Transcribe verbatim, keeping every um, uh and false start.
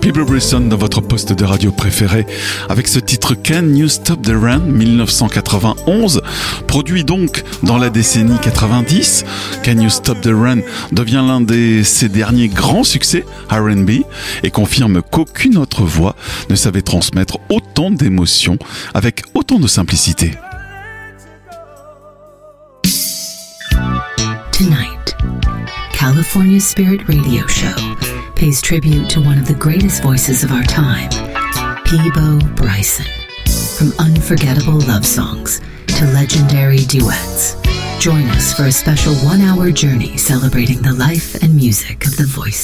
Peebo Bryson dans votre poste de radio préféré avec ce titre Can You Stop the Rain dix-neuf cent quatre-vingt-onze, produit donc dans la décennie quatre-vingt-dix. Can You Stop the Rain devient l'un de ses derniers grands succès R and B et confirme qu'aucune autre voix ne savait transmettre autant d'émotions avec autant de simplicité. Tonight, California Spirit Radio Show pays tribute to one of the greatest voices of our time, Peebo Bryson. From unforgettable love songs to legendary duets, join us for a special one-hour journey celebrating the life and music of the voice